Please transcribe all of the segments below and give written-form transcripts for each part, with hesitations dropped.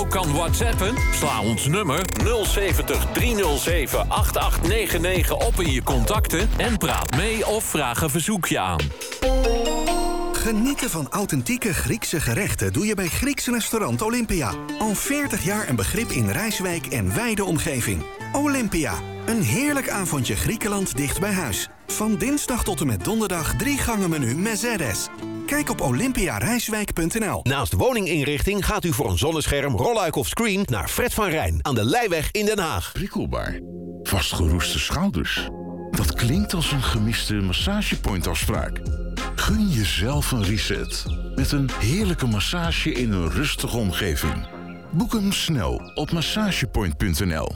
Kan WhatsAppen? Sla ons nummer 070 307 8899 op in je contacten en praat mee of vraag een verzoekje aan. Genieten van authentieke Griekse gerechten doe je bij Grieks restaurant Olympia. Al 40 jaar een begrip in Rijswijk en wijde omgeving. Olympia, een heerlijk avondje Griekenland dicht bij huis. Van dinsdag tot en met donderdag 3 gangen menu Mezeres. Kijk op olympiarijswijk.nl. Naast woninginrichting gaat u voor een zonnescherm, rolluik of screen naar Fred van Rijn aan de Leijweg in Den Haag. Prikkelbaar. Vastgeroeste schouders. Dat klinkt als een gemiste massagepointafspraak. Gun jezelf een reset. Met een heerlijke massage in een rustige omgeving. Boek hem snel op massagepoint.nl.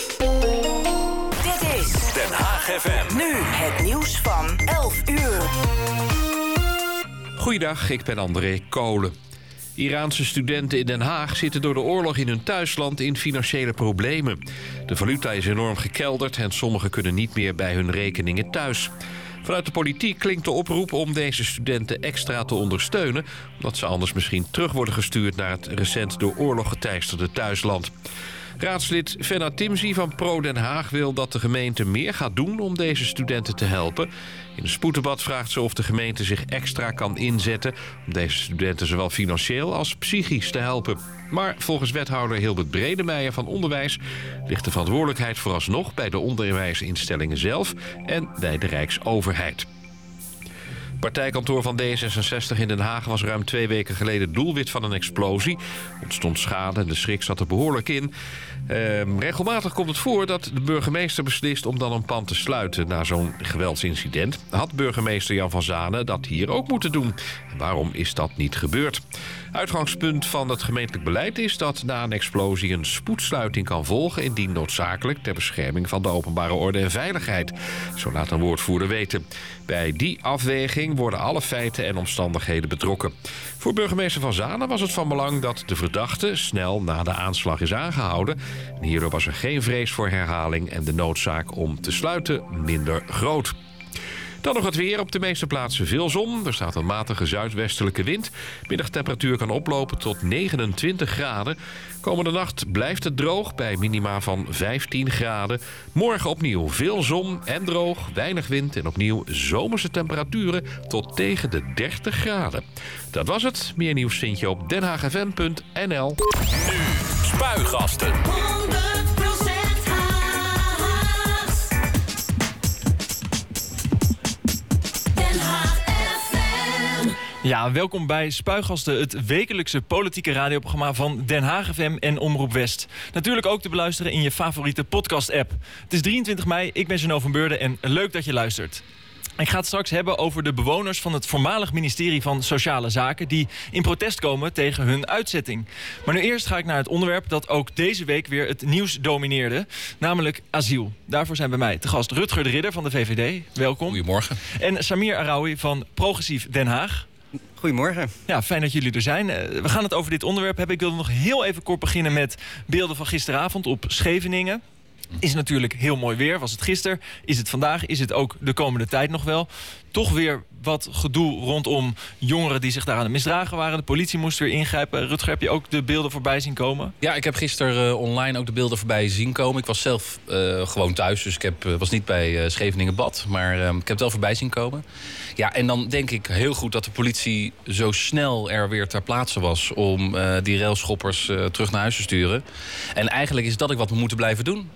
Dit is Den Haag FM. nu het nieuws van 11 uur. Goeiedag, ik ben André Kolen. Iraanse studenten in Den Haag zitten door de oorlog in hun thuisland in financiële problemen. De valuta is enorm gekelderd en sommigen kunnen niet meer bij hun rekeningen thuis. Vanuit de politiek klinkt de oproep om deze studenten extra te ondersteunen, omdat ze anders misschien terug worden gestuurd naar het recent door oorlog geteisterde thuisland. Raadslid Fenna Timsie van Pro Den Haag wil dat de gemeente meer gaat doen om deze studenten te helpen. In een spoeddebat vraagt ze of de gemeente zich extra kan inzetten om deze studenten zowel financieel als psychisch te helpen. Maar volgens wethouder Hilbert Bredemeijer van Onderwijs ligt de verantwoordelijkheid vooralsnog bij de onderwijsinstellingen zelf en bij de Rijksoverheid. Het partijkantoor van D66 in Den Haag was ruim 2 weken geleden doelwit van een explosie. Er ontstond schade en de schrik zat er behoorlijk in. Regelmatig komt het voor dat de burgemeester beslist om dan een pand te sluiten na zo'n geweldsincident. Had burgemeester Jan van Zanen dat hier ook moeten doen? En waarom is dat niet gebeurd? Uitgangspunt van het gemeentelijk beleid is dat na een explosie een spoedsluiting kan volgen indien noodzakelijk ter bescherming van de openbare orde en veiligheid. Zo laat een woordvoerder weten. Bij die afweging worden alle feiten en omstandigheden betrokken. Voor burgemeester Van Zanen was het van belang dat de verdachte snel na de aanslag is aangehouden. En hierdoor was er geen vrees voor herhaling en de noodzaak om te sluiten minder groot. Dan nog het weer. Op de meeste plaatsen veel zon. Er staat een matige zuidwestelijke wind. Middagtemperatuur kan oplopen tot 29 graden. Komende nacht blijft het droog bij minima van 15 graden. Morgen opnieuw veel zon en droog, weinig wind en opnieuw zomerse temperaturen tot tegen de 30 graden. Dat was het. Meer nieuws vind je op denhaagfm.nl. Nu Spuigasten. Ja, welkom bij Spuigasten, het wekelijkse politieke radioprogramma van Den Haag FM en Omroep West. Natuurlijk ook te beluisteren in je favoriete podcast-app. Het is 23 mei, ik ben Geno van Beurden en leuk dat je luistert. Ik ga het straks hebben over de bewoners van het voormalig ministerie van Sociale Zaken die in protest komen tegen hun uitzetting. Maar nu eerst ga ik naar het onderwerp dat ook deze week weer het nieuws domineerde, namelijk asiel. Daarvoor zijn bij mij te gast Rutger de Ridder van de VVD. Welkom. Goedemorgen. En Samir Araoui van Progressief Den Haag. Goedemorgen. Ja, fijn dat jullie er zijn. We gaan het over dit onderwerp hebben. Ik wilde nog heel even kort beginnen met beelden van gisteravond op Scheveningen. Is natuurlijk heel mooi weer. Was het gisteren? Is het vandaag? Is het ook de komende tijd nog wel? Toch weer wat gedoe rondom jongeren die zich daaraan misdragen waren. De politie moest weer ingrijpen. Rutger, heb je ook de beelden voorbij zien komen? Ja, ik heb gisteren online ook de beelden voorbij zien komen. Ik was zelf gewoon thuis, dus ik was niet bij Scheveningen Bad. Maar ik heb het wel voorbij zien komen. Ja, en dan denk ik heel goed dat de politie zo snel er weer ter plaatse was om die railschoppers terug naar huis te sturen. En eigenlijk is dat ook wat we moeten blijven doen.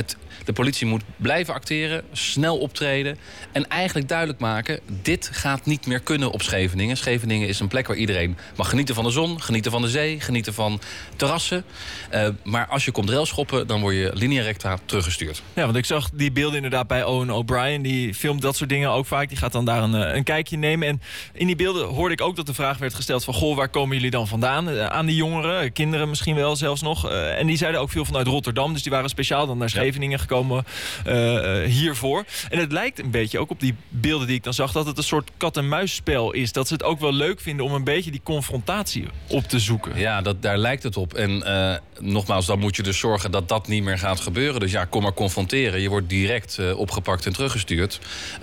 De politie moet blijven acteren, snel optreden en eigenlijk duidelijk maken, dit gaat niet meer kunnen op Scheveningen. Scheveningen is een plek waar iedereen mag genieten van de zon, genieten van de zee, genieten van terrassen. Maar als je komt railschoppen, dan word je linea recta teruggestuurd. Ja, want ik zag die beelden inderdaad bij Owen O'Brien. Die filmt dat soort dingen ook vaak. Die gaat dan daar een kijkje nemen. En in die beelden hoorde ik ook dat de vraag werd gesteld van, goh, waar komen jullie dan vandaan? Aan die jongeren, kinderen misschien wel zelfs nog. En die zeiden ook veel vanuit Rotterdam. Dus die waren speciaal dan naar Scheveningen gekomen hiervoor. En het lijkt een beetje ook op die beelden die ik dan zag, dat het een soort kat-en-muisspel is. Dat ze het ook wel leuk vinden om een beetje die confrontatie op te zoeken. Ja, daar lijkt het op. En nogmaals, dan moet je dus zorgen dat dat niet meer gaat gebeuren. Dus ja, kom maar confronteren. Je wordt direct opgepakt en teruggestuurd.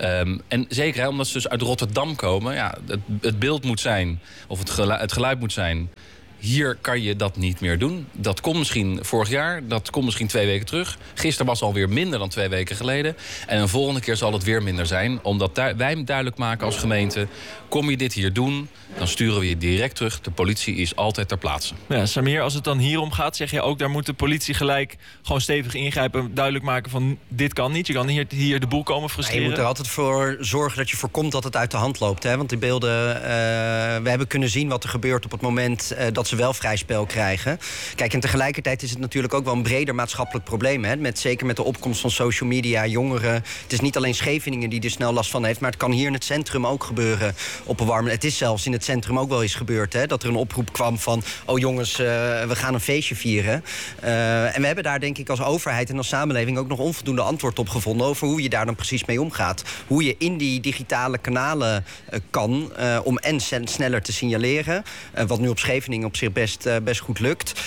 En zeker, omdat ze dus uit Rotterdam komen. Ja, het beeld moet zijn, of het geluid moet zijn, hier kan je dat niet meer doen. Dat kon misschien vorig jaar, dat kon misschien 2 weken terug. Gisteren was alweer minder dan 2 weken geleden. En een volgende keer zal het weer minder zijn. Omdat wij duidelijk maken als gemeente, kom je dit hier doen, dan sturen we je direct terug. De politie is altijd ter plaatse. Ja, Samir, als het dan hierom gaat, zeg je ook, daar moet de politie gelijk gewoon stevig ingrijpen, duidelijk maken van dit kan niet. Je kan hier de boel komen frustreren. Je moet er altijd voor zorgen dat je voorkomt dat het uit de hand loopt. Hè? Want die beelden, we hebben kunnen zien wat er gebeurt op het moment dat ze wel vrij spel krijgen. Kijk, en tegelijkertijd is het natuurlijk ook wel een breder maatschappelijk probleem. Hè? Zeker met de opkomst van social media, jongeren. Het is niet alleen Scheveningen die er snel last van heeft, maar het kan hier in het centrum ook gebeuren op een warme. Het is zelfs in het centrum ook wel eens gebeurd, hè? Dat er een oproep kwam van, oh jongens, we gaan een feestje vieren. En we hebben daar denk ik als overheid en als samenleving ook nog onvoldoende antwoord op gevonden over hoe je daar dan precies mee omgaat. Hoe je in die digitale kanalen kan om en sneller te signaleren. Wat nu op Scheveningen op zich best goed lukt.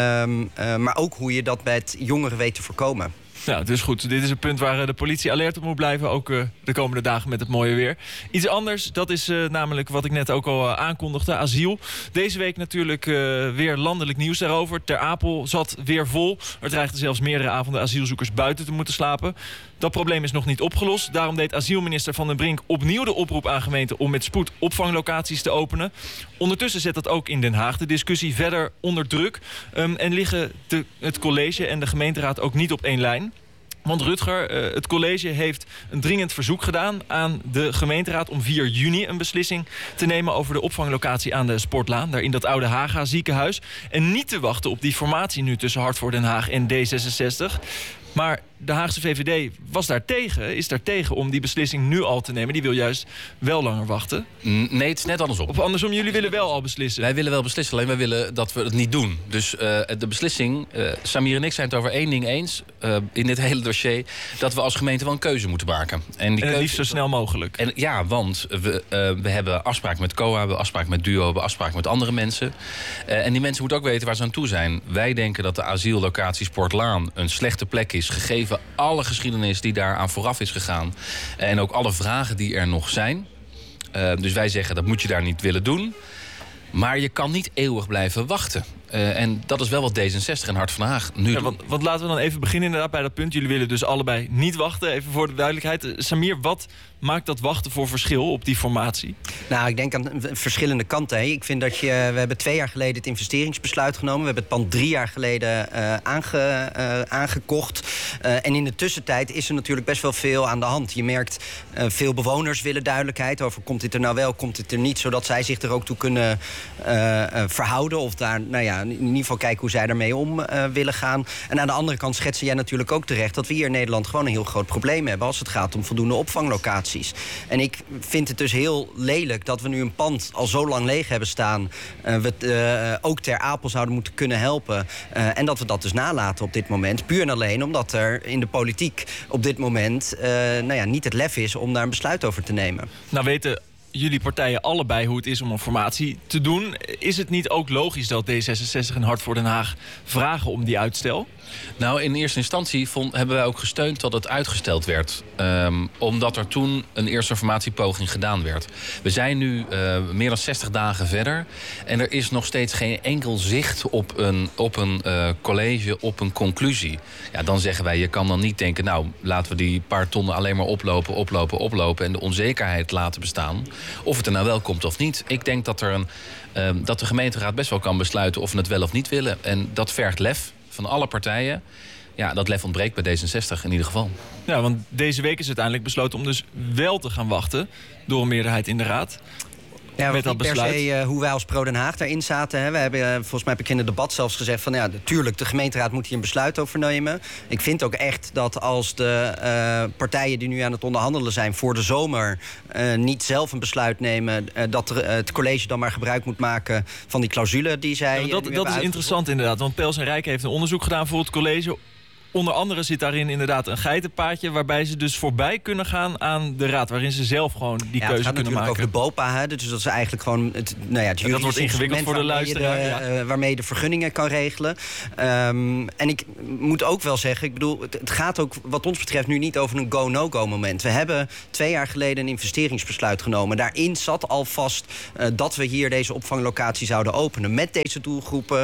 Maar ook hoe je dat met jongeren weet te voorkomen. Ja, dus goed. Dit is een punt waar de politie alert op moet blijven. Ook de komende dagen met het mooie weer. Iets anders, dat is namelijk wat ik net ook al aankondigde. Asiel. Deze week natuurlijk weer landelijk nieuws daarover. Ter Apel zat weer vol. Er dreigden zelfs meerdere avonden asielzoekers buiten te moeten slapen. Dat probleem is nog niet opgelost. Daarom deed asielminister Van den Brink opnieuw de oproep aan gemeenten om met spoed opvanglocaties te openen. Ondertussen zet dat ook in Den Haag de discussie verder onder druk. En liggen het college en de gemeenteraad ook niet op één lijn. Want Rutger, het college heeft een dringend verzoek gedaan aan de gemeenteraad om 4 juni een beslissing te nemen over de opvanglocatie aan de Sportlaan, daar in dat oude Haga ziekenhuis. En niet te wachten op die formatie nu tussen Hart voor Den Haag en D66. Maar de Haagse VVD is daar tegen om die beslissing nu al te nemen. Die wil juist wel langer wachten. Nee, het is net andersom. Of andersom, jullie willen wel al beslissen? Wij willen wel beslissen, alleen wij willen dat we het niet doen. Dus de beslissing, Samir en ik zijn het over één ding eens in dit hele dossier, dat we als gemeente wel een keuze moeten maken. En die liefst zo snel mogelijk. En, ja, want we hebben afspraken met COA, we hebben afspraken met DUO, we hebben afspraken met andere mensen. En die mensen moeten ook weten waar ze aan toe zijn. Wij denken dat de asiellocatie Sportlaan een slechte plek is, gegeven alle geschiedenis die daar aan vooraf is gegaan. En ook alle vragen die er nog zijn. Dus wij zeggen, dat moet je daar niet willen doen. Maar je kan niet eeuwig blijven wachten. En dat is wel wat D66 en Hart van Den Haag nu doen. Want laten we dan even beginnen inderdaad bij dat punt. Jullie willen dus allebei niet wachten, even voor de duidelijkheid. Samir, wat maakt dat wachten voor verschil op die formatie? Nou, ik denk aan verschillende kanten. Hè. Ik vind dat we hebben 2 jaar geleden het investeringsbesluit genomen. We hebben het pand 3 jaar geleden aangekocht. En in de tussentijd is er natuurlijk best wel veel aan de hand. Je merkt, veel bewoners willen duidelijkheid over komt dit er nou wel, komt dit er niet, zodat zij zich er ook toe kunnen verhouden of daar, nou ja, in ieder geval kijken hoe zij daarmee om willen gaan. En aan de andere kant schetsen jij natuurlijk ook terecht dat we hier in Nederland gewoon een heel groot probleem hebben als het gaat om voldoende opvanglocaties. En ik vind het dus heel lelijk dat we nu een pand al zo lang leeg hebben staan. We ook Ter Apel zouden moeten kunnen helpen. En dat we dat dus nalaten op dit moment. Puur en alleen omdat er in de politiek op dit moment niet het lef is om daar een besluit over te nemen. Nou weten jullie partijen allebei hoe het is om een formatie te doen. Is het niet ook logisch dat D66 en Hart voor Den Haag vragen om die uitstel? Nou, in eerste instantie hebben wij ook gesteund dat het uitgesteld werd. Omdat er toen een eerste formatiepoging gedaan werd. We zijn nu meer dan 60 dagen verder. En er is nog steeds geen enkel zicht op een college, op een conclusie. Ja, dan zeggen wij, je kan dan niet denken, nou, laten we die paar tonnen alleen maar oplopen en de onzekerheid laten bestaan. Of het er nou wel komt of niet. Ik denk dat dat de gemeenteraad best wel kan besluiten of we het wel of niet willen. En dat vergt lef van alle partijen. Ja, dat lef ontbreekt bij D66 in ieder geval. Ja, want deze week is uiteindelijk besloten om dus wel te gaan wachten door een meerderheid in de raad. Ja, met dat besluit. Per se hoe wij als Pro Den Haag daarin zaten. Hè. We hebben, volgens mij heb ik in het debat zelfs gezegd van ja, natuurlijk, de gemeenteraad moet hier een besluit over nemen. Ik vind ook echt dat als de partijen die nu aan het onderhandelen zijn voor de zomer niet zelf een besluit nemen, dat het college dan maar gebruik moet maken van die clausule die zij. Ja, dat is interessant inderdaad, want Pels en Rijk heeft een onderzoek gedaan voor het college Onder andere zit daarin inderdaad een geitenpaadje, waarbij ze dus voorbij kunnen gaan aan de raad, waarin ze zelf gewoon die keuze kunnen maken. Over de BOPA, hè? Dus dat is eigenlijk gewoon het dat wordt ingewikkeld voor de luisteraar. Waarmee je de vergunningen kan regelen. En ik moet ook wel zeggen, ik bedoel, het gaat ook wat ons betreft nu niet over een go-no-go moment. We hebben 2 jaar geleden een investeringsbesluit genomen. Daarin zat al vast dat we hier deze opvanglocatie zouden openen met deze doelgroepen.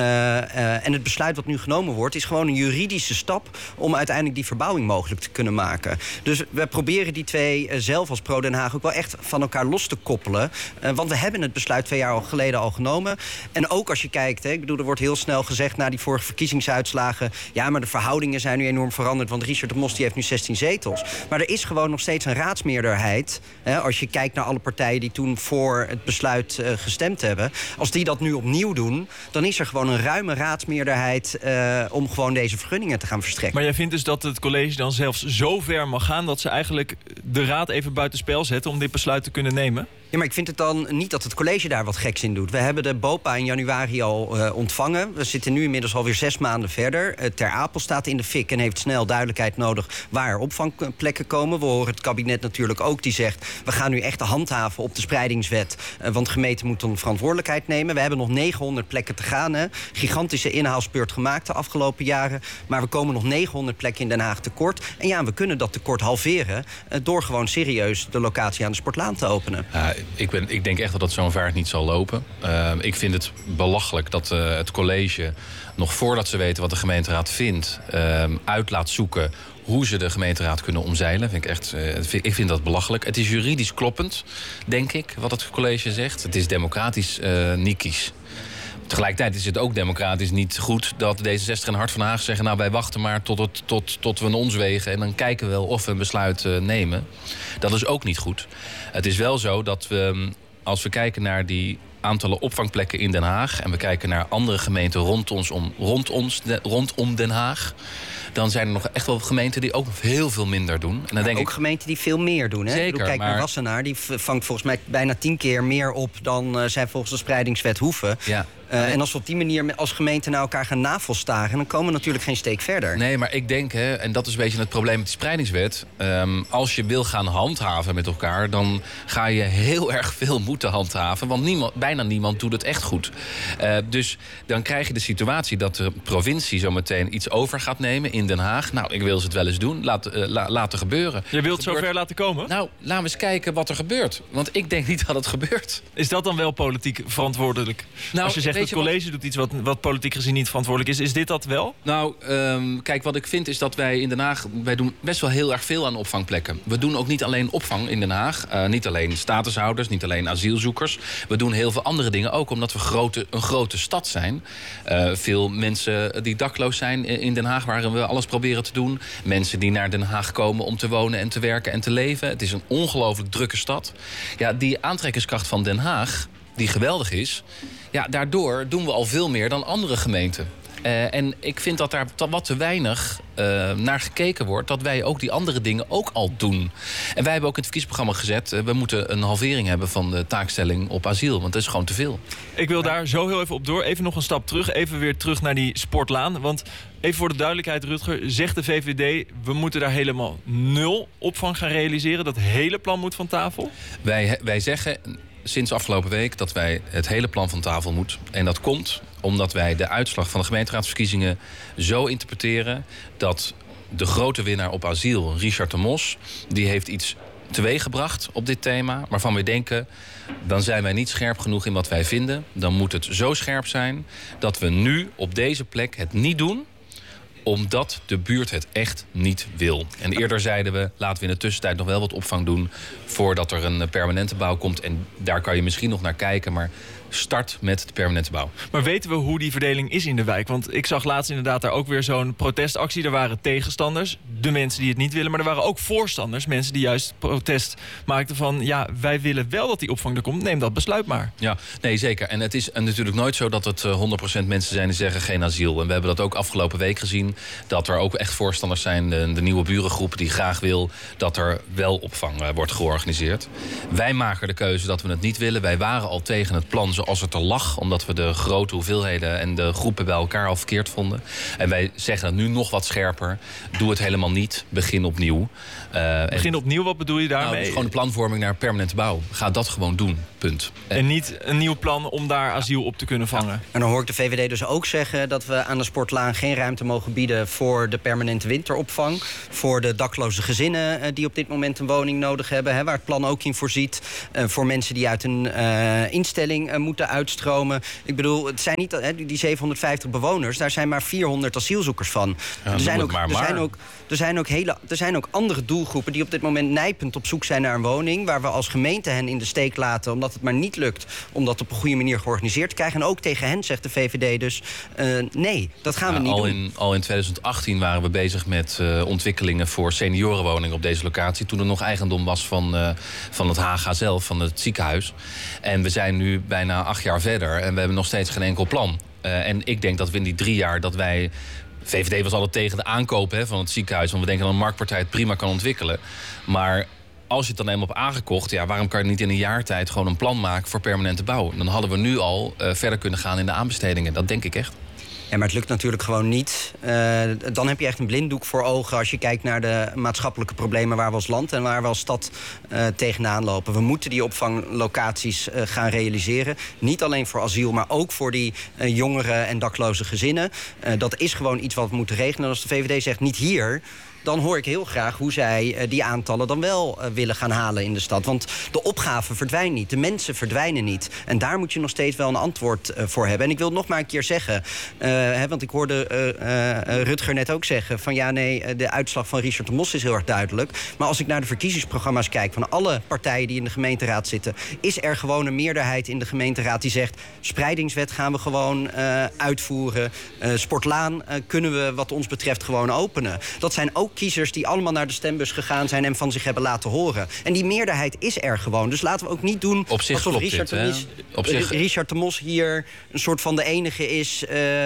En het besluit wat nu genomen wordt is gewoon een juridische stap om uiteindelijk die verbouwing mogelijk te kunnen maken. Dus we proberen die twee zelf als Pro Den Haag ook wel echt van elkaar los te koppelen. Want we hebben het besluit 2 jaar geleden al genomen. En ook als je kijkt, ik bedoel, er wordt heel snel gezegd na die vorige verkiezingsuitslagen, ja, maar de verhoudingen zijn nu enorm veranderd, want Richard de Mos die heeft nu 16 zetels. Maar er is gewoon nog steeds een raadsmeerderheid. Als je kijkt naar alle partijen die toen voor het besluit gestemd hebben. Als die dat nu opnieuw doen, dan is er gewoon een ruime raadsmeerderheid om gewoon deze vergunningen te gaan verstrekken. Maar jij vindt dus dat het college dan zelfs zo ver mag gaan dat ze eigenlijk de raad even buitenspel zetten om dit besluit te kunnen nemen? Ja, maar ik vind het dan niet dat het college daar wat geks in doet. We hebben de BOPA in januari al ontvangen. We zitten nu inmiddels alweer 6 maanden verder. Ter Apel staat in de fik en heeft snel duidelijkheid nodig waar er opvangplekken komen. We horen het kabinet natuurlijk ook die zegt, we gaan nu echt handhaven op de spreidingswet. Want gemeenten moeten een verantwoordelijkheid nemen. We hebben nog 900 plekken te gaan. Gigantische inhaalsbeurt gemaakt de afgelopen jaren. Maar we komen nog 900 plekken in Den Haag tekort. En ja, we kunnen dat tekort halveren door gewoon serieus de locatie aan de Sportlaan te openen. Ik denk echt dat dat zo'n vaart niet zal lopen. Ik vind het belachelijk dat het college, nog voordat ze weten wat de gemeenteraad vindt, uit laat zoeken hoe ze de gemeenteraad kunnen omzeilen. Ik vind dat belachelijk. Het is juridisch kloppend, denk ik, wat het college zegt. Het is democratisch niet kies. Tegelijkertijd is het ook democratisch niet goed dat D66 en Hart van Haag zeggen, nou, wij wachten maar tot we ons wegen en dan kijken we wel of we een besluit nemen. Dat is ook niet goed. Het is wel zo dat we, als we kijken naar die aantallen opvangplekken in Den Haag en we kijken naar andere gemeenten rondom Den Haag, dan zijn er nog echt wel gemeenten die ook heel veel minder doen. En dan denk ook gemeenten die veel meer doen. Hè? Zeker, kijk naar Wassenaar, die vangt volgens mij bijna 10 keer meer op dan zij volgens de spreidingswet hoeven. Ja. En als we op die manier als gemeente naar elkaar gaan navelstaren, dan komen we natuurlijk geen steek verder. Nee, maar ik denk, en dat is een beetje het probleem met de spreidingswet, als je wil gaan handhaven met elkaar, dan ga je heel erg veel moeten handhaven, want bijna niemand doet het echt goed. Dus dan krijg je de situatie dat de provincie zo meteen iets over gaat nemen in Den Haag. Nou, ik wil ze het wel eens doen. Laten gebeuren. Je wilt zo ver laten komen? Nou, laten we eens kijken wat er gebeurt. Want ik denk niet dat het gebeurt. Is dat dan wel politiek verantwoordelijk? Nou, als je zegt, het college doet iets wat politiek gezien niet verantwoordelijk is dit dat wel? Nou, kijk, wat ik vind is dat wij in Den Haag, wij doen best wel heel erg veel aan opvangplekken. We doen ook niet alleen opvang in Den Haag. Niet alleen statushouders, niet alleen asielzoekers. We doen heel veel andere dingen ook, omdat we een grote stad zijn. Veel mensen die dakloos zijn in Den Haag, waar we alles proberen te doen. Mensen die naar Den Haag komen om te wonen en te werken en te leven. Het is een ongelooflijk drukke stad. Ja, die aantrekkingskracht van Den Haag, die geweldig is, ja, daardoor doen we al veel meer dan andere gemeenten. En ik vind dat daar wat te weinig naar gekeken wordt, dat wij ook die andere dingen ook al doen. En wij hebben ook in het verkiezingsprogramma gezet, we moeten een halvering hebben van de taakstelling op asiel, want dat is gewoon te veel. Ik wil daar zo heel even op door. Even nog een stap terug. Even weer terug naar die Sportlaan. Want even voor de duidelijkheid, Rutger, zegt de VVD, we moeten daar helemaal 0 opvang gaan realiseren. Dat hele plan moet van tafel? Wij zeggen sinds afgelopen week dat wij het hele plan van tafel moet. En dat komt omdat wij de uitslag van de gemeenteraadsverkiezingen zo interpreteren dat de grote winnaar op asiel, Richard de Mos, die heeft iets teweeggebracht op dit thema, waarvan we denken, dan zijn wij niet scherp genoeg in wat wij vinden. Dan moet het zo scherp zijn dat we nu op deze plek het niet doen, omdat de buurt het echt niet wil. En eerder zeiden we, laten we in de tussentijd nog wel wat opvang doen voordat er een permanente bouw komt. En daar kan je misschien nog naar kijken, maar start met de permanente bouw. Maar weten we hoe die verdeling is in de wijk? Want ik zag laatst inderdaad daar ook weer zo'n protestactie. Er waren tegenstanders, de mensen die het niet willen, maar er waren ook voorstanders, mensen die juist protest maakten van, ja, wij willen wel dat die opvang er komt, neem dat besluit maar. Ja, nee, zeker. En het is natuurlijk nooit zo dat het 100% mensen zijn die zeggen geen asiel. En we hebben dat ook afgelopen week gezien, dat er ook echt voorstanders zijn, de nieuwe burengroep die graag wil dat er wel opvang wordt georganiseerd. Wij maken de keuze dat we het niet willen. Wij waren al tegen het plan zoals het er lag. Omdat we de grote hoeveelheden en de groepen bij elkaar al verkeerd vonden. En wij zeggen dat nu nog wat scherper. Doe het helemaal niet. Begin opnieuw. Begin opnieuw, wat bedoel je daarmee? Dus gewoon de planvorming naar permanente bouw. Ga dat gewoon doen. Punt. En niet een nieuw plan om daar asiel op te kunnen vangen. En dan hoor ik de VVD dus ook zeggen dat we aan de Sportlaan geen ruimte mogen bieden voor de permanente winteropvang. Voor de dakloze gezinnen die op dit moment een woning nodig hebben. Waar het plan ook in voorziet. Voor mensen die uit een instelling moeten uitstromen. Ik bedoel, het zijn niet die 750 bewoners. Daar zijn maar 400 asielzoekers van. Ja, er zijn ook andere doelgroepen die op dit moment nijpend op zoek zijn naar een woning. Waar we als gemeente hen in de steek laten. Omdat het maar niet lukt om dat op een goede manier georganiseerd te krijgen. En ook tegen hen zegt de VVD dus nee, dat gaan we niet doen. Al in 2018 waren we bezig met ontwikkelingen voor seniorenwoningen op deze locatie. Toen er nog eigendom was van het HGA zelf, van het ziekenhuis. En we zijn nu bijna 8 jaar verder en we hebben nog steeds geen enkel plan. En ik denk dat we in die 3 jaar dat wij... VVD was altijd tegen de aankoop van het ziekenhuis. Want we denken dat een marktpartij het prima kan ontwikkelen. Maar als je het dan eenmaal hebt aangekocht... waarom kan je niet in een jaar tijd gewoon een plan maken voor permanente bouw? Dan hadden we nu al verder kunnen gaan in de aanbestedingen. Dat denk ik echt. Ja, maar het lukt natuurlijk gewoon niet. Dan heb je echt een blinddoek voor ogen als je kijkt naar de maatschappelijke problemen waar we als land en waar we als stad tegenaan lopen. We moeten die opvanglocaties gaan realiseren. Niet alleen voor asiel, maar ook voor die jongeren en dakloze gezinnen. Dat is gewoon iets wat we moeten regelen. En als de VVD zegt niet hier, dan hoor ik heel graag hoe zij die aantallen dan wel willen gaan halen in de stad. Want de opgave verdwijnt niet, de mensen verdwijnen niet. En daar moet je nog steeds wel een antwoord voor hebben. En ik wil het nog maar een keer zeggen, want ik hoorde Rutger net ook zeggen van ja, nee, de uitslag van Richard de Mos is heel erg duidelijk. Maar als ik naar de verkiezingsprogramma's kijk van alle partijen die in de gemeenteraad zitten, is er gewoon een meerderheid in de gemeenteraad die zegt, spreidingswet gaan we gewoon uitvoeren. Sportlaan kunnen we wat ons betreft gewoon openen. Dat zijn ook kiezers die allemaal naar de stembus gegaan zijn en van zich hebben laten horen. En die meerderheid is er gewoon. Dus laten we ook niet doen alsof Richard de Mos hier een soort van de enige is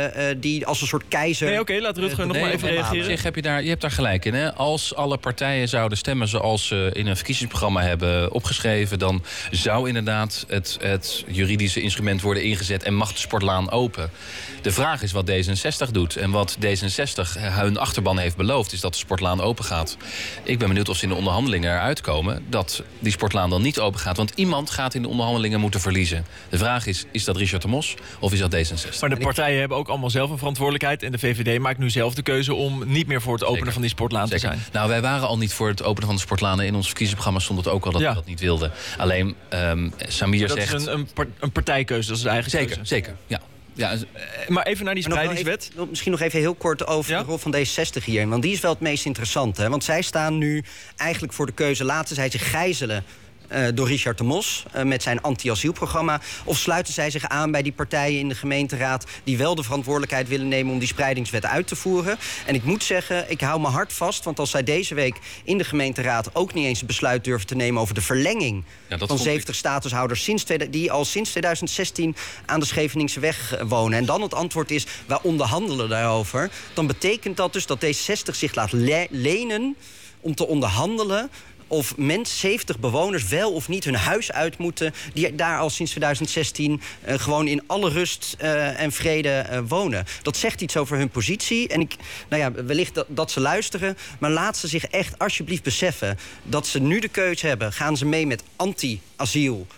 die als een soort keizer... Nee, oké, laat Rutger nog maar even reageren. Zeg, je hebt daar gelijk in. Hè? Als alle partijen zouden stemmen zoals ze in een verkiezingsprogramma hebben opgeschreven, dan zou inderdaad het juridische instrument worden ingezet en mag de Sportlaan open. De vraag is wat D66 doet. En wat D66 hun achterban heeft beloofd, is dat de Sportlaan open gaat. Ik ben benieuwd of ze in de onderhandelingen eruit komen dat die Sportlaan dan niet open gaat. Want iemand gaat in de onderhandelingen moeten verliezen. De vraag is dat Richard de Mos of is dat D66? Maar de partijen hebben ook allemaal zelf een verantwoordelijkheid. En de VVD maakt nu zelf de keuze om niet meer voor het openen van die Sportlaan te zijn. Nou, wij waren al niet voor het openen van de Sportlaan. In ons verkiezingsprogramma stond het ook al dat we dat niet wilden. Alleen, Samir zegt... Dat is een partijkeuze, dat is de eigen keuze. Zeker, ja. Ja, maar even naar die spreidingswet. Misschien nog even heel kort over de rol van D66 hier. Want die is wel het meest interessante. Want zij staan nu eigenlijk voor de keuze, laten zij zich gijzelen door Richard de Mos met zijn anti-asielprogramma, of sluiten zij zich aan bij die partijen in de gemeenteraad die wel de verantwoordelijkheid willen nemen om die spreidingswet uit te voeren. En ik moet zeggen, ik hou me hard vast, want als zij deze week in de gemeenteraad ook niet eens het besluit durven te nemen over de verlenging van 70 statushouders die al sinds 2016 aan de Scheveningse weg wonen, en dan het antwoord is, wij onderhandelen daarover, dan betekent dat dus dat D66 zich laat lenen om te onderhandelen of 70 bewoners wel of niet hun huis uit moeten, die daar al sinds 2016 gewoon in alle rust en vrede wonen. Dat zegt iets over hun positie. En wellicht dat ze luisteren, maar laat ze zich echt alsjeblieft beseffen dat ze nu de keuze hebben. Gaan ze mee met anti-asiel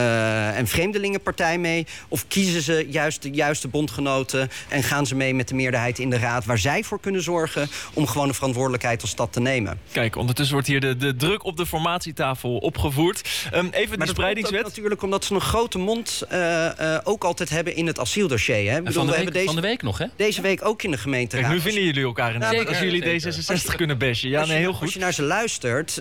en Vreemdelingenpartij mee? Of kiezen ze juist de juiste bondgenoten en gaan ze mee met de meerderheid in de raad, waar zij voor kunnen zorgen om gewoon de verantwoordelijkheid als stad te nemen? Kijk, ondertussen wordt hier de druk op de formatietafel opgevoerd. Even de spreidingswet. Natuurlijk omdat ze een grote mond ook altijd hebben in het asieldossier. Hè? Van de week nog, hè? Deze week ook in de gemeenteraad. Kijk, nu vinden jullie elkaar in de als jullie D66 kunnen bashen. Ja, nee, heel goed. Als je naar ze luistert,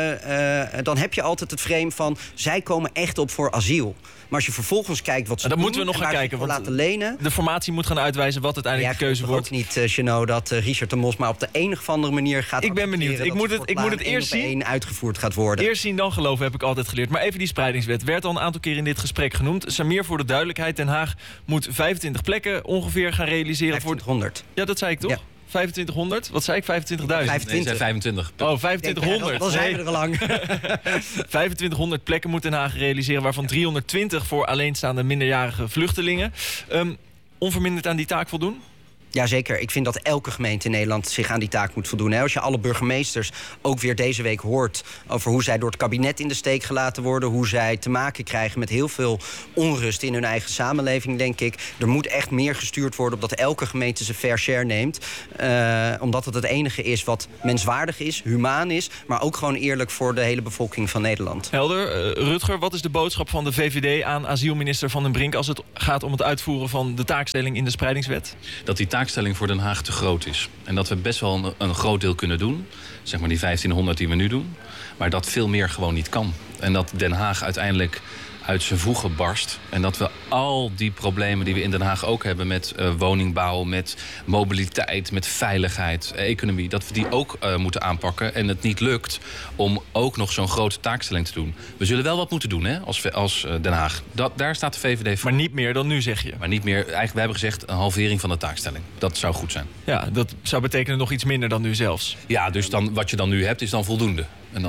dan heb je altijd het frame van, zij komen echt op voor asiel. Maar als je vervolgens kijkt wat ze doen, moeten we nog gaan kijken, laten lenen. De formatie moet gaan uitwijzen wat uiteindelijk de keuze wordt. Ik niet, Jeannot, dat Richard de Mos maar op de een of andere manier gaat. Ik ben benieuwd. Ik moet het eerst zien. Uitgevoerd gaat worden. Eerst zien dan geloven, heb ik altijd geleerd. Maar even die spreidingswet werd al een aantal keer in dit gesprek genoemd. Samir, voor de duidelijkheid, Den Haag moet 25 plekken ongeveer gaan realiseren. 2500. Ja, dat zei ik toch? Ja. 2500? Wat zei ik? 25.000? 25. Oh, 2500. Dan zijn we er al lang. 2500 plekken moet Den Haag realiseren, waarvan 320 voor alleenstaande minderjarige vluchtelingen. Onverminderd aan die taak voldoen? Jazeker, ik vind dat elke gemeente in Nederland zich aan die taak moet voldoen. Als je alle burgemeesters ook weer deze week hoort over hoe zij door het kabinet in de steek gelaten worden, hoe zij te maken krijgen met heel veel onrust in hun eigen samenleving, denk ik. Er moet echt meer gestuurd worden op dat elke gemeente zijn fair share neemt. Omdat het enige is wat menswaardig is, humaan is, maar ook gewoon eerlijk voor de hele bevolking van Nederland. Helder. Rutger, wat is de boodschap van de VVD aan asielminister Van den Brink als het gaat om het uitvoeren van de taakstelling in de spreidingswet? Dat die taakstelling voor Den Haag te groot is. En dat we best wel een groot deel kunnen doen. Zeg maar die 1500 die we nu doen. Maar dat veel meer gewoon niet kan. En dat Den Haag uiteindelijk uit zijn voegen barst. En dat we al die problemen die we in Den Haag ook hebben met woningbouw, met mobiliteit, met veiligheid, economie, dat we die ook moeten aanpakken. En het niet lukt om ook nog zo'n grote taakstelling te doen. We zullen wel wat moeten doen, hè, als Den Haag. Daar staat de VVD voor. Maar niet meer dan nu, zeg je? Maar niet meer. Eigenlijk, wij hebben gezegd een halvering van de taakstelling. Dat zou goed zijn. Ja, dat zou betekenen nog iets minder dan nu zelfs. Ja, dus wat je dan nu hebt is dan voldoende. En,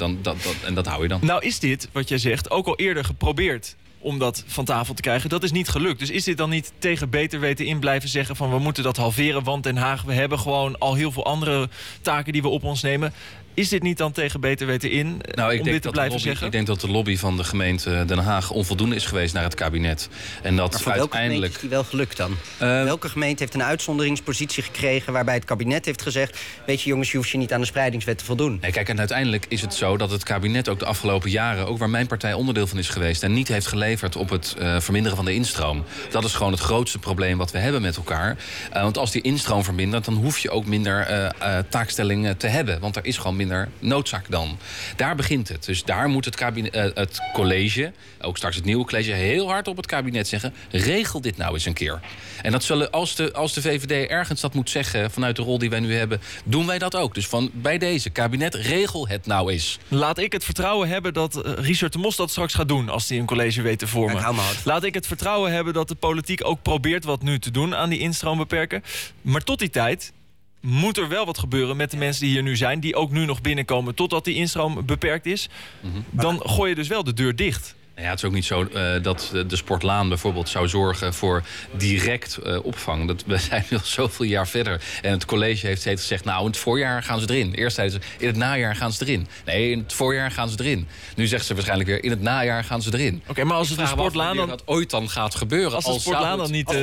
en dat hou je dan. Nou is dit, wat jij zegt, ook al eerder geprobeerd om dat van tafel te krijgen. Dat is niet gelukt. Dus is dit dan niet tegen beter weten in blijven zeggen van we moeten dat halveren, want Den Haag, we hebben gewoon al heel veel andere taken die we op ons nemen. Is dit niet dan tegen beter weten in om dit te blijven zeggen? Ik denk dat de lobby van de gemeente Den Haag onvoldoende is geweest naar het kabinet. En dat maar voor welke gemeente is die wel gelukt dan? Welke gemeente heeft een uitzonderingspositie gekregen waarbij het kabinet heeft gezegd, weet je jongens, je hoeft je niet aan de spreidingswet te voldoen? Nee, kijk, en uiteindelijk is het zo dat het kabinet ook de afgelopen jaren, ook waar mijn partij onderdeel van is geweest, en niet heeft geleverd op het verminderen van de instroom. Dat is gewoon het grootste probleem wat we hebben met elkaar. Want als die instroom vermindert, dan hoef je ook minder taakstellingen te hebben. Want er is gewoon minder noodzaak dan. Daar begint het. Dus daar moet het college, ook straks het nieuwe college, heel hard op het kabinet zeggen, regel dit nou eens een keer. En dat zullen, als de VVD ergens dat moet zeggen vanuit de rol die wij nu hebben, doen wij dat ook. Dus bij deze kabinet, regel het nou eens. Laat ik het vertrouwen hebben dat Richard de Mos dat straks gaat doen als hij een college weet te vormen. Laat ik het vertrouwen hebben dat de politiek ook probeert wat nu te doen aan die instroom beperken. Maar tot die tijd moet er wel wat gebeuren met de mensen die hier nu zijn, die ook nu nog binnenkomen totdat die instroom beperkt is. Dan gooi je dus wel de deur dicht. Ja, het is ook niet zo dat de Sportlaan bijvoorbeeld zou zorgen voor direct opvang. We zijn nu al zoveel jaar verder. En het college heeft steeds gezegd, nou, in het voorjaar gaan ze erin. Eerst zeiden ze, in het najaar gaan ze erin. Nee, in het voorjaar gaan ze erin. Nu zegt ze waarschijnlijk weer, in het najaar gaan ze erin. Oké, maar als het de Sportlaan dan dat ooit dan gaat gebeuren, als de Sportlaan dan niet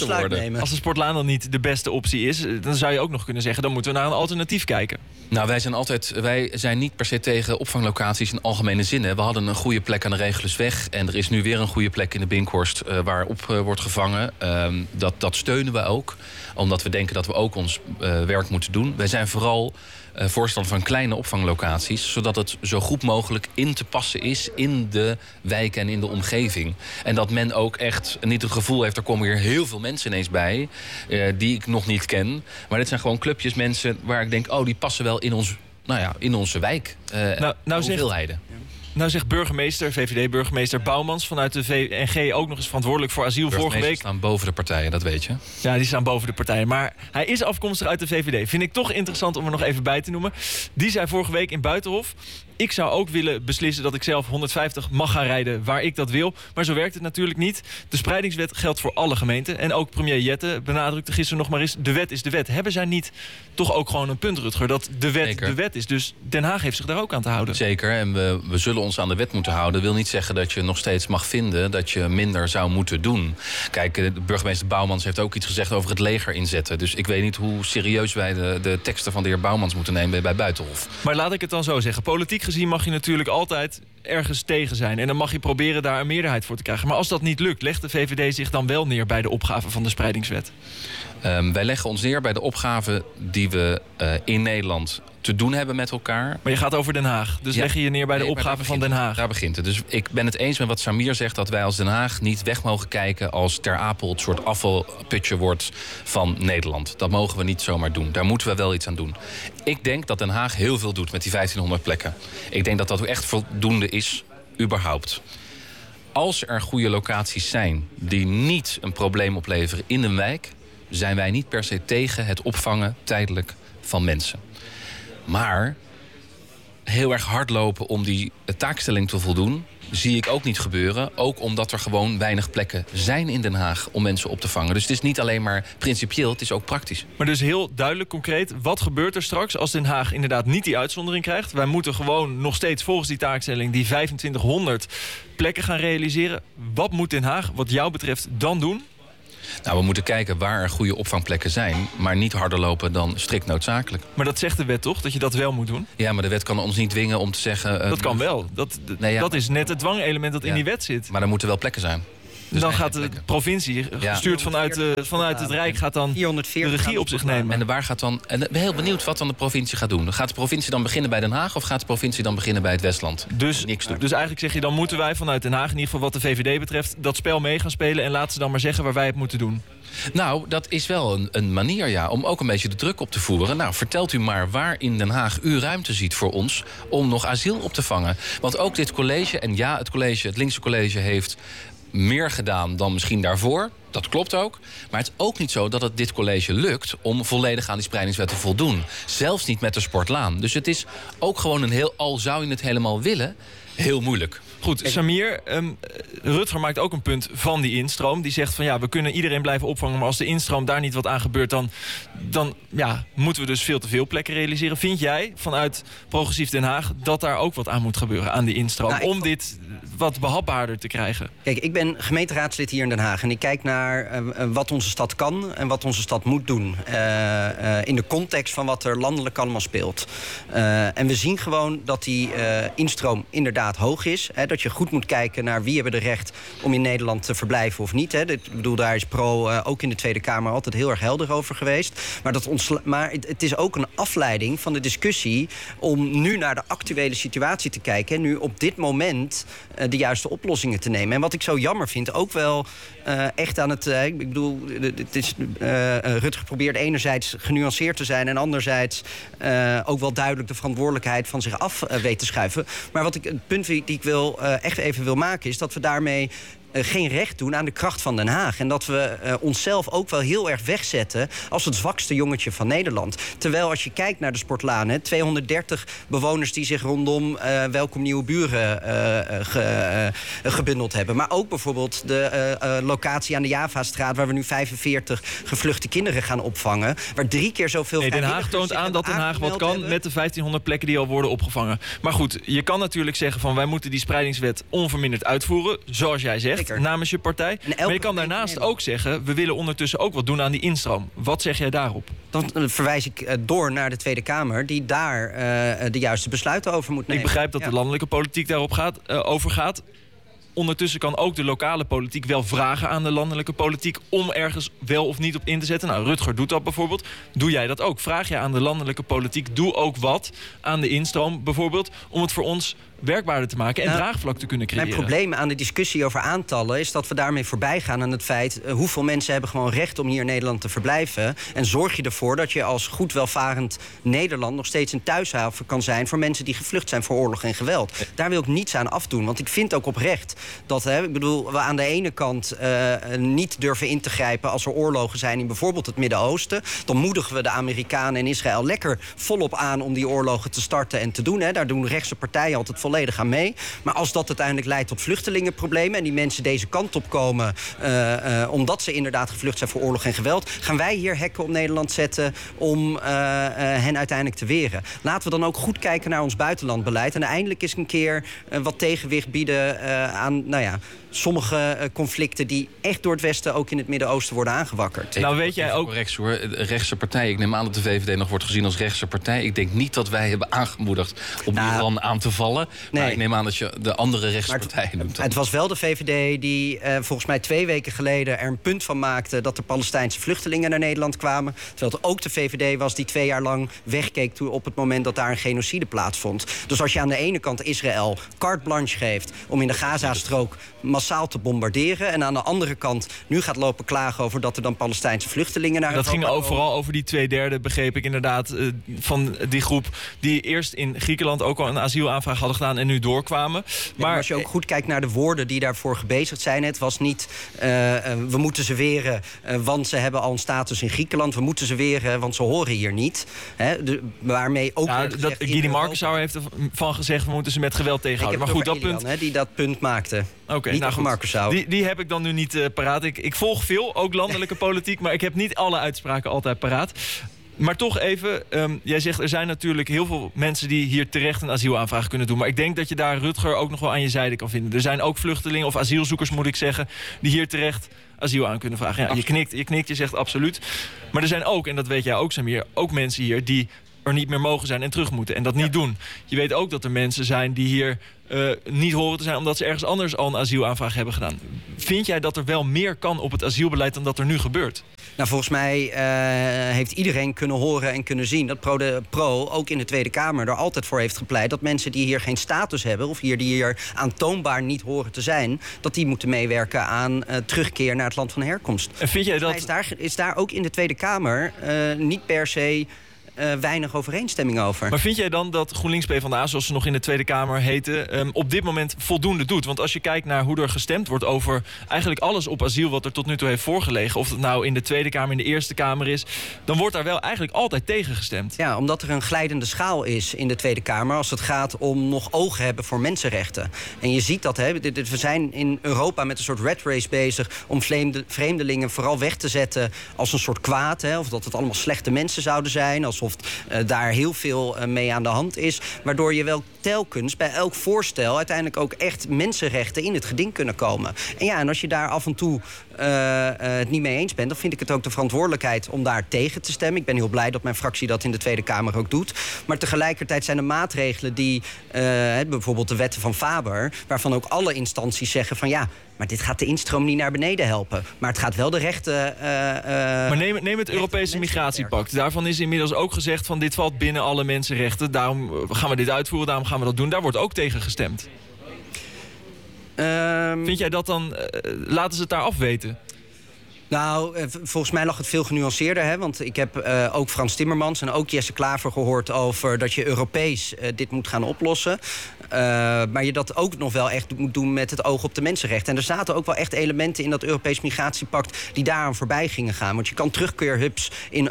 als de Sportlaan dan niet de beste optie is, dan zou je ook nog kunnen zeggen, dan moeten we naar een alternatief kijken. Nou, wij zijn niet per se tegen opvanglocaties in algemene zin. We hadden een goede plek aan de Regulusweg. En er is nu weer een goede plek in de Binkhorst waarop wordt gevangen. Dat steunen we ook. Omdat we denken dat we ook ons werk moeten doen. Wij zijn vooral voorstander van kleine opvanglocaties, zodat het zo goed mogelijk in te passen is in de wijk en in de omgeving. En dat men ook echt niet het gevoel heeft, er komen hier heel veel mensen ineens bij die ik nog niet ken. Maar dit zijn gewoon clubjes mensen waar ik denk, die passen wel in onze wijk. Hoeveelheden. Nou zegt VVD-burgemeester Bouwmans vanuit de VNG ook nog eens verantwoordelijk voor asiel vorige week. Staan boven de partijen, dat weet je. Ja, die staan boven de partijen. Maar hij is afkomstig uit de VVD. Vind ik toch interessant om er nog even bij te noemen. Die zei vorige week in Buitenhof, ik zou ook willen beslissen dat ik zelf 150 mag gaan rijden waar ik dat wil. Maar zo werkt het natuurlijk niet. De spreidingswet geldt voor alle gemeenten. En ook premier Jette benadrukte gisteren nog maar eens, de wet is de wet. Hebben zij niet toch ook gewoon een punt, Rutger, dat de wet Zeker. De wet is? Dus Den Haag heeft zich daar ook aan te houden. Zeker, en we zullen ons aan de wet moeten houden. Dat wil niet zeggen dat je nog steeds mag vinden dat je minder zou moeten doen. Kijk, de burgemeester Bouwmans heeft ook iets gezegd over het leger inzetten. Dus ik weet niet hoe serieus wij de teksten van de heer Bouwmans moeten nemen bij Buitenhof. Maar laat ik het dan zo zeggen. Politiek gezien mag je natuurlijk altijd ergens tegen zijn. En dan mag je proberen daar een meerderheid voor te krijgen. Maar als dat niet lukt, legt de VVD zich dan wel neer bij de opgave van de spreidingswet? Wij leggen ons neer bij de opgave die we in Nederland te doen hebben met elkaar. Maar je gaat over Den Haag. Dus leg je je neer bij de opgave van Den Haag. Daar begint het. Dus ik ben het eens met wat Samir zegt, dat wij als Den Haag niet weg mogen kijken als Ter Apel het soort afvalputje wordt van Nederland. Dat mogen we niet zomaar doen. Daar moeten we wel iets aan doen. Ik denk dat Den Haag heel veel doet met die 1500 plekken. Ik denk dat dat echt voldoende is, überhaupt. Als er goede locaties zijn die niet een probleem opleveren in een wijk, zijn wij niet per se tegen het opvangen tijdelijk van mensen. Maar heel erg hardlopen om die taakstelling te voldoen zie ik ook niet gebeuren. Ook omdat er gewoon weinig plekken zijn in Den Haag om mensen op te vangen. Dus het is niet alleen maar principieel, het is ook praktisch. Maar dus heel duidelijk, concreet, wat gebeurt er straks als Den Haag inderdaad niet die uitzondering krijgt? Wij moeten gewoon nog steeds volgens die taakstelling die 2500 plekken gaan realiseren. Wat moet Den Haag, wat jou betreft, dan doen? Nou, we moeten kijken waar er goede opvangplekken zijn, maar niet harder lopen dan strikt noodzakelijk. Maar dat zegt de wet toch, dat je dat wel moet doen? Ja, maar de wet kan ons niet dwingen om te zeggen... dat kan wel. Dat is net het dwangelement dat in die wet zit. Maar er moeten wel plekken zijn. Dus dan gaat de provincie, gestuurd vanuit het Rijk, gaat dan de regie op zich nemen. En waar gaat dan? En ik ben heel benieuwd wat dan de provincie gaat doen. Gaat de provincie dan beginnen bij Den Haag of gaat de provincie dan beginnen bij het Westland? Dus eigenlijk zeg je, dan moeten wij vanuit Den Haag, in ieder geval wat de VVD betreft, dat spel mee gaan spelen en laten ze dan maar zeggen waar wij het moeten doen. Nou, dat is wel een manier, om ook een beetje de druk op te voeren. Nou, vertelt u maar waar in Den Haag u ruimte ziet voor ons om nog asiel op te vangen. Want ook dit college, en ja, het linkse college heeft meer gedaan dan misschien daarvoor. Dat klopt ook. Maar het is ook niet zo dat het dit college lukt om volledig aan die spreidingswet te voldoen. Zelfs niet met de sportlaan. Dus het is ook gewoon al zou je het helemaal willen, heel moeilijk. Goed, Samir, Rutger maakt ook een punt van die instroom. Die zegt van we kunnen iedereen blijven opvangen, maar als de instroom daar niet wat aan gebeurt, dan moeten we dus veel te veel plekken realiseren. Vind jij vanuit Progressief Den Haag dat daar ook wat aan moet gebeuren aan die instroom, om dit wat behapbaarder te krijgen? Kijk, ik ben gemeenteraadslid hier in Den Haag en ik kijk naar wat onze stad kan en wat onze stad moet doen. In de context van wat er landelijk allemaal speelt. En we zien gewoon dat die instroom inderdaad hoog is. Dat je goed moet kijken naar wie hebben de recht om in Nederland te verblijven of niet. Ik bedoel, daar is Pro ook in de Tweede Kamer altijd heel erg helder over geweest. Maar het is ook een afleiding van de discussie om nu naar de actuele situatie te kijken en nu op dit moment de juiste oplossingen te nemen. En wat ik zo jammer vind, ook wel echt aan het... ik bedoel, Rutger probeert enerzijds genuanceerd te zijn en anderzijds ook wel duidelijk de verantwoordelijkheid van zich af weet te schuiven. Maar het punt die ik echt even wil maken is dat we daarmee geen recht doen aan de kracht van Den Haag. En dat we onszelf ook wel heel erg wegzetten als het zwakste jongetje van Nederland. Terwijl als je kijkt naar de sportlaan, 230 bewoners die zich rondom Welkom Nieuwe Buren gebundeld hebben. Maar ook bijvoorbeeld de locatie aan de Javastraat, waar we nu 45 gevluchte kinderen gaan opvangen. Waar 3 keer zoveel Den Haag toont aan dat Den Haag wat kan met de 1500 plekken die al worden opgevangen. Maar goed, je kan natuurlijk zeggen van wij moeten die spreidingswet onverminderd uitvoeren, zoals jij zegt. Namens je partij. Maar je kan daarnaast ook zeggen, we willen ondertussen ook wat doen aan die instroom. Wat zeg jij daarop? Dan verwijs ik door naar de Tweede Kamer, die daar de juiste besluiten over moet nemen. Ik begrijp dat de landelijke politiek daarop over gaat. Ondertussen kan ook de lokale politiek wel vragen aan de landelijke politiek om ergens wel of niet op in te zetten. Nou, Rutger doet dat bijvoorbeeld. Doe jij dat ook? Vraag je aan de landelijke politiek, doe ook wat aan de instroom bijvoorbeeld, om het voor ons werkbaarder te maken en draagvlak te kunnen creëren. Mijn probleem aan de discussie over aantallen is dat we daarmee voorbij gaan aan het feit hoeveel mensen hebben gewoon recht om hier in Nederland te verblijven. En zorg je ervoor dat je als goed welvarend Nederland nog steeds een thuishaven kan zijn voor mensen die gevlucht zijn voor oorlog en geweld. Daar wil ik niets aan afdoen, want ik vind ook oprecht dat we aan de ene kant niet durven in te grijpen als er oorlogen zijn in bijvoorbeeld het Midden-Oosten. Dan moedigen we de Amerikanen en Israël lekker volop aan om die oorlogen te starten en te doen. Daar doen rechtse partijen altijd volledig aan mee. Maar als dat uiteindelijk leidt tot vluchtelingenproblemen en die mensen deze kant op komen omdat ze inderdaad gevlucht zijn voor oorlog en geweld, gaan wij hier hekken op Nederland zetten om hen uiteindelijk te weren. Laten we dan ook goed kijken naar ons buitenlandbeleid en eindelijk eens een keer wat tegenwicht bieden aan sommige conflicten die echt door het Westen ook in het Midden-Oosten worden aangewakkerd. Nou weet jij ook... Correct hoor, rechtse partij. Ik neem aan dat de VVD nog wordt gezien als rechtse partij. Ik denk niet dat wij hebben aangemoedigd om Iran aan te vallen. Nee. Maar ik neem aan dat je de andere rechtse partijen noemt. Het was wel de VVD die volgens mij 2 weken geleden er een punt van maakte dat de Palestijnse vluchtelingen naar Nederland kwamen. Terwijl het ook de VVD was die 2 jaar lang wegkeek op het moment dat daar een genocide plaatsvond. Dus als je aan de ene kant Israël carte blanche geeft om in de Gazastrook massaal te bombarderen en aan de andere kant nu gaat lopen klagen over dat er dan Palestijnse vluchtelingen naar Dat ging vooral over die 2/3, begreep ik inderdaad, van die groep die eerst in Griekenland ook al een asielaanvraag hadden gedaan gedaan en nu doorkwamen. Maar als je ook goed kijkt naar de woorden die daarvoor gebezigd zijn... het was niet, we moeten ze weren, want ze hebben al een status in Griekenland. We moeten ze weren, want ze horen hier niet. Waarmee ook Guidy Markensauer heeft ervan gezegd... we moeten ze met geweld tegenhouden. Maar goed, dat Elian, punt... die dat punt maakte. Okay, niet over Markensauer. Die heb ik dan nu niet paraat. Ik volg veel, ook landelijke politiek... maar ik heb niet alle uitspraken altijd paraat. Maar toch even, jij zegt er zijn natuurlijk heel veel mensen... die hier terecht een asielaanvraag kunnen doen. Maar ik denk dat je daar Rutger ook nog wel aan je zijde kan vinden. Er zijn ook vluchtelingen of asielzoekers, moet ik zeggen... die hier terecht asiel aan kunnen vragen. Ja, je knikt, je zegt absoluut. Maar er zijn ook, en dat weet jij ook, Samir... ook mensen hier die er niet meer mogen zijn en terug moeten. En dat niet doen. Je weet ook dat er mensen zijn die hier niet horen te zijn... omdat ze ergens anders al een asielaanvraag hebben gedaan. Vind jij dat er wel meer kan op het asielbeleid dan dat er nu gebeurt? Nou, volgens mij heeft iedereen kunnen horen en kunnen zien... dat Pro ook in de Tweede Kamer er altijd voor heeft gepleit... dat mensen die hier geen status hebben... of die hier aantoonbaar niet horen te zijn... dat die moeten meewerken aan terugkeer naar het land van herkomst. En vind jij dat... is daar ook in de Tweede Kamer niet per se... weinig overeenstemming over. Maar vind jij dan dat GroenLinks PvdA, zoals ze nog in de Tweede Kamer heten... op dit moment voldoende doet? Want als je kijkt naar hoe er gestemd wordt over eigenlijk alles op asiel... wat er tot nu toe heeft voorgelegen, of het nou in de Tweede Kamer, in de Eerste Kamer is... dan wordt daar wel eigenlijk altijd tegen gestemd. Ja, omdat er een glijdende schaal is in de Tweede Kamer... als het gaat om nog oog hebben voor mensenrechten. En je ziet dat, we zijn in Europa met een soort rat race bezig... om vreemdelingen vooral weg te zetten als een soort kwaad. Of dat het allemaal slechte mensen zouden zijn... alsof daar heel veel mee aan de hand is. Waardoor je wel telkens bij elk voorstel... uiteindelijk ook echt mensenrechten in het geding kunnen komen. En als je daar af en toe het niet mee eens bent... dan vind ik het ook de verantwoordelijkheid om daar tegen te stemmen. Ik ben heel blij dat mijn fractie dat in de Tweede Kamer ook doet. Maar tegelijkertijd zijn er maatregelen die... bijvoorbeeld de wetten van Faber... waarvan ook alle instanties zeggen van... ja, maar dit gaat de instroom niet naar beneden helpen. Maar het gaat wel de rechten... maar neem het Europese migratiepact. Daarvan is inmiddels ook gezegd van dit valt binnen alle mensenrechten. Daarom gaan we dit uitvoeren, daarom gaan we dat doen. Daar wordt ook tegen gestemd. Vind jij dat dan... laten ze het daar afweten? Nou, volgens mij lag het veel genuanceerder. Want ik heb ook Frans Timmermans en ook Jesse Klaver gehoord... over dat je Europees dit moet gaan oplossen. Maar je dat ook nog wel echt moet doen met het oog op de mensenrechten. En er zaten ook wel echt elementen in dat Europees migratiepact... die daaraan voorbij gingen gaan. Want je kan terugkeerhubs in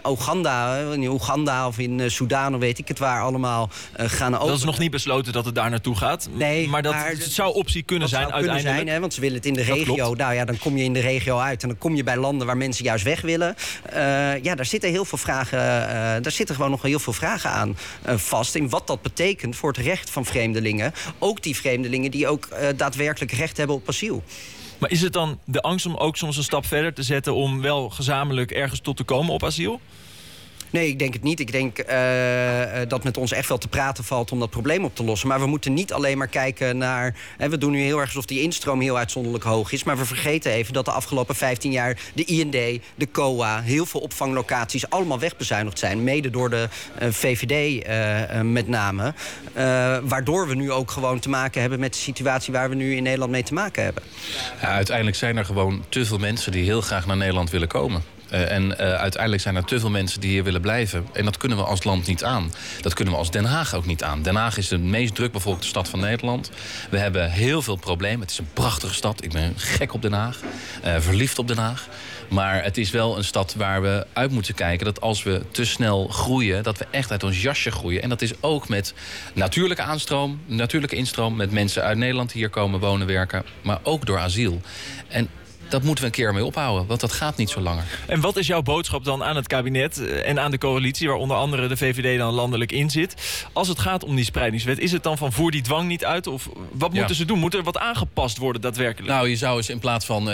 Oeganda of in Soedan... of weet ik het waar allemaal gaan openen. Dat is nog niet besloten dat het daar naartoe gaat. Nee, maar het zou optie kunnen zijn uiteindelijk. Want ze willen het in de regio. Nou ja, dan kom je in de regio uit en dan kom je bij landen waar mensen juist weg willen. Daar zitten heel veel vragen. Daar zitten gewoon nog heel veel vragen aan vast. In wat dat betekent voor het recht van vreemdelingen. Ook die vreemdelingen die ook daadwerkelijk recht hebben op asiel. Maar is het dan de angst om ook soms een stap verder te zetten... om wel gezamenlijk ergens tot te komen op asiel? Nee, ik denk het niet. Ik denk dat met ons echt wel te praten valt om dat probleem op te lossen. Maar we moeten niet alleen maar kijken naar... we doen nu heel erg alsof die instroom heel uitzonderlijk hoog is. Maar we vergeten even dat de afgelopen 15 jaar de IND, de COA... heel veel opvanglocaties allemaal wegbezuinigd zijn. Mede door de VVD met name. Waardoor we nu ook gewoon te maken hebben met de situatie... waar we nu in Nederland mee te maken hebben. Ja, uiteindelijk zijn er gewoon te veel mensen die heel graag naar Nederland willen komen. Uiteindelijk zijn er te veel mensen die hier willen blijven. En dat kunnen we als land niet aan. Dat kunnen we als Den Haag ook niet aan. Den Haag is de meest drukbevolkte stad van Nederland. We hebben heel veel problemen. Het is een prachtige stad. Ik ben gek op Den Haag. Verliefd op Den Haag. Maar het is wel een stad waar we uit moeten kijken... dat als we te snel groeien, dat we echt uit ons jasje groeien. En dat is ook met natuurlijke aanstroom, natuurlijke instroom... met mensen uit Nederland die hier komen wonen, werken. Maar ook door asiel. En dat moeten we een keer mee ophouden, want dat gaat niet zo langer. En wat is jouw boodschap dan aan het kabinet en aan de coalitie... waar onder andere de VVD dan landelijk in zit? Als het gaat om die spreidingswet, is het dan van voer die dwang niet uit? Of wat moeten ze doen? Moet er wat aangepast worden daadwerkelijk? Nou, je zou eens in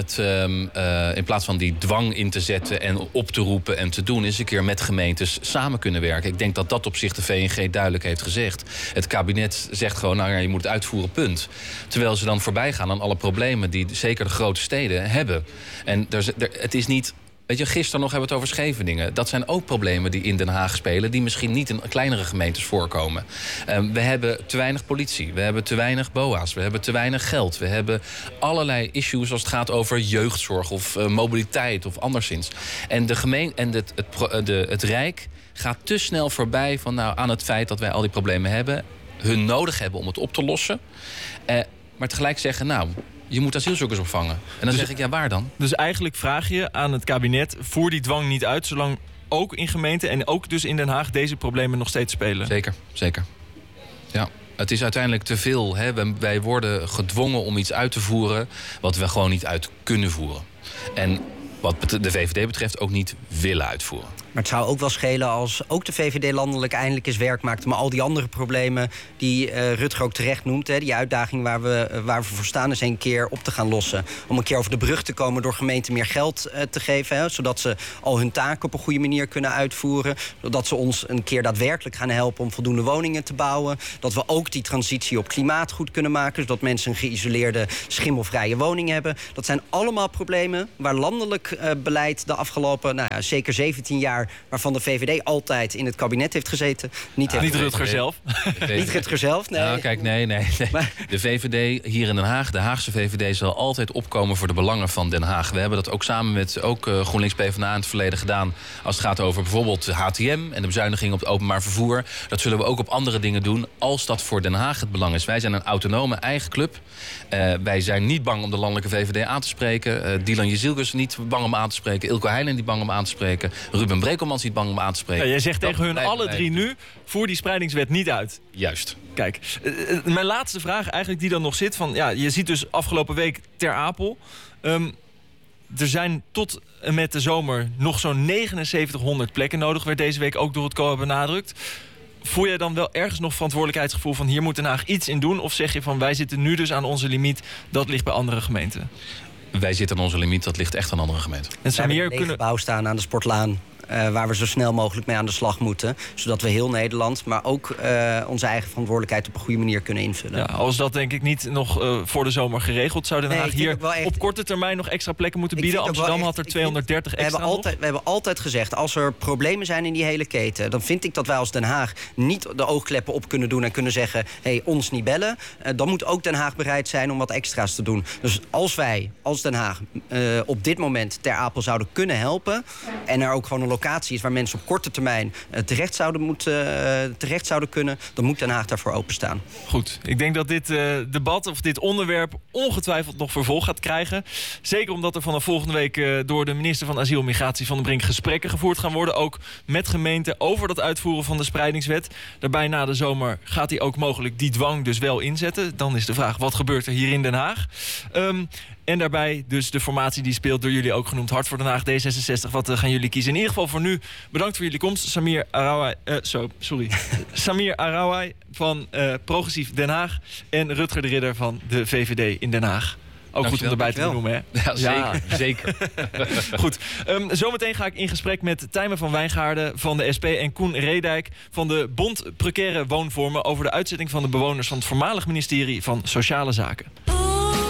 plaats van die dwang in te zetten... en op te roepen en te doen... eens een keer met gemeentes samen kunnen werken. Ik denk dat dat op zich de VNG duidelijk heeft gezegd. Het kabinet zegt gewoon, nou ja, je moet het uitvoeren, punt. Terwijl ze dan voorbij gaan aan alle problemen... die zeker de grote steden hebben. En het is niet... Weet je, gisteren nog hebben we het over Scheveningen. Dat zijn ook problemen die in Den Haag spelen... die misschien niet in kleinere gemeentes voorkomen. We hebben te weinig politie. We hebben te weinig BOA's. We hebben te weinig geld. We hebben allerlei issues als het gaat over jeugdzorg... of mobiliteit of anderszins. En het Rijk gaat te snel voorbij aan het feit dat wij al die problemen hebben... hun nodig hebben om het op te lossen. Maar tegelijk zeggen, nou, je moet asielzoekers opvangen. En dan zeg ik, ja, waar dan? Dus eigenlijk vraag je aan het kabinet, voer die dwang niet uit, zolang ook in gemeenten en ook dus in Den Haag deze problemen nog steeds spelen. Zeker. Ja. Het is uiteindelijk te veel. Hè? Wij worden gedwongen om iets uit te voeren wat we gewoon niet uit kunnen voeren. En wat de VVD betreft ook niet willen uitvoeren. Maar het zou ook wel schelen als ook de VVD landelijk eindelijk eens werk maakte. Maar al die andere problemen die Rutger ook terecht noemt, die uitdaging waar we voor staan, is een keer op te gaan lossen. Om een keer over de brug te komen door gemeenten meer geld te geven. Zodat ze al hun taken op een goede manier kunnen uitvoeren. Zodat ze ons een keer daadwerkelijk gaan helpen om voldoende woningen te bouwen. Dat we ook die transitie op klimaat goed kunnen maken. Zodat mensen een geïsoleerde, schimmelvrije woning hebben. Dat zijn allemaal problemen waar landelijk beleid de afgelopen, zeker 17 jaar, waarvan de VVD altijd in het kabinet heeft gezeten. Niet Rutger zelf. Niet Rutger zelf, nee. Nou, kijk, nee. Maar de VVD hier in Den Haag, de Haagse VVD, zal altijd opkomen voor de belangen van Den Haag. We hebben dat ook samen met GroenLinks PvdA in het verleden gedaan. Als het gaat over bijvoorbeeld HTM en de bezuiniging op het openbaar vervoer. Dat zullen we ook op andere dingen doen als dat voor Den Haag het belang is. Wij zijn een autonome eigen club. Wij zijn niet bang om de landelijke VVD aan te spreken. Dylan Jezielkus niet bang om aan te spreken. Ilko Heijlen niet bang om aan te spreken. Ruben Brekelmans niet bang om aan te spreken. Ja, jij zegt tegen hun alle drie nu, voer die spreidingswet niet uit. Juist. Kijk, mijn laatste vraag eigenlijk die dan nog zit. Je ziet dus afgelopen week Ter Apel. Er zijn tot en met de zomer nog zo'n 7900 plekken nodig. Werd deze week ook door het COA benadrukt. Voel jij dan wel ergens nog verantwoordelijkheidsgevoel van hier moet Den Haag iets in doen? Of zeg je van wij zitten nu dus aan onze limiet, dat ligt bij andere gemeenten? Wij zitten aan onze limiet, dat ligt echt aan andere gemeenten. En we hebben een gebouw staan aan de Sportlaan, waar we zo snel mogelijk mee aan de slag moeten. Zodat we heel Nederland, maar ook onze eigen verantwoordelijkheid op een goede manier kunnen invullen. Ja, als dat denk ik niet nog voor de zomer geregeld, zou Den Haag hier op korte termijn nog extra plekken moeten bieden. Amsterdam had er 230 extra nog. We hebben altijd gezegd, als er problemen zijn in die hele keten, dan vind ik dat wij als Den Haag niet de oogkleppen op kunnen doen en kunnen zeggen, ons niet bellen. Dan moet ook Den Haag bereid zijn om wat extra's te doen. Dus als wij, als Den Haag, op dit moment Ter Apel zouden kunnen helpen en er ook gewoon een locatie is waar mensen op korte termijn terecht zouden kunnen, dan moet Den Haag daarvoor openstaan. Goed, ik denk dat dit debat of dit onderwerp ongetwijfeld nog vervolg gaat krijgen. Zeker omdat er vanaf volgende week door de minister van Asiel en Migratie Van den Brink gesprekken gevoerd gaan worden. Ook met gemeenten over dat uitvoeren van de spreidingswet. Daarbij na de zomer gaat hij ook mogelijk die dwang dus wel inzetten. Dan is de vraag, wat gebeurt er hier in Den Haag? En daarbij dus de formatie die speelt, door jullie ook genoemd, Hart voor Den Haag, D66. Wat gaan jullie kiezen? In ieder geval voor nu, bedankt voor jullie komst. Samir Arouai van Progressief Den Haag en Rutger de Ridder van de VVD in Den Haag. Ook goed om erbij te noemen, hè? Ja, zeker. Goed. Zometeen ga ik in gesprek met Tijmen van Wijngaarden van de SP en Koen Redijk van de Bond Precaire Woonvormen over de uitzetting van de bewoners van het voormalig ministerie van Sociale Zaken.